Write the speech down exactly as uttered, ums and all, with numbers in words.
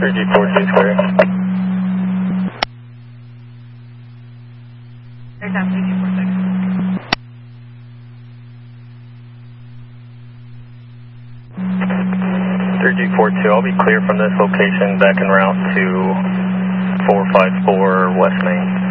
three G four two square. There's that three G four six. three G four two, I'll be clear from this location back en route to four five four West Main.